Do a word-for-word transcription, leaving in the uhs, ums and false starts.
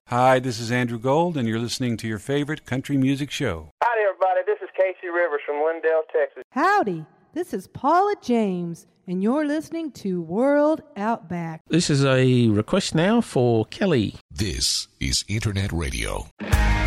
Hi, this is Andrew Gold, and you're listening to your favorite country music show. Howdy, everybody. This is Casey Rivers from Lindale, Texas. Howdy. This is Paula James, and you're listening to World Outback. This is a request now for Kelly. This is Internet Radio.